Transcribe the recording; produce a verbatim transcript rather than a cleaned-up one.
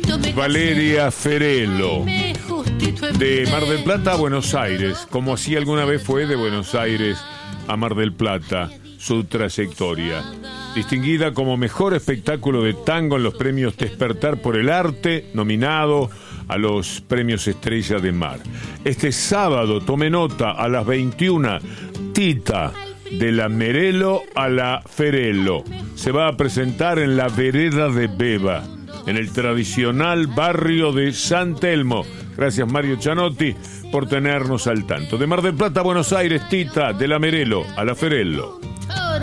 Valeria Ferelo, de Mar del Plata a Buenos Aires, como así alguna vez fue de Buenos Aires a Mar del Plata, su trayectoria. Distinguida como mejor espectáculo de tango en los premios Despertar por el Arte, nominado a los premios Estrella de Mar. Este sábado, tome nota, a las veintiuna, Tita, de la Merelo a la Ferelo, se va a presentar en la vereda de Beba, en el tradicional barrio de San Telmo. Gracias, Mario Chanotti, por tenernos al tanto. De Mar del Plata a Buenos Aires, Tita, de la Merelo a la Ferelo.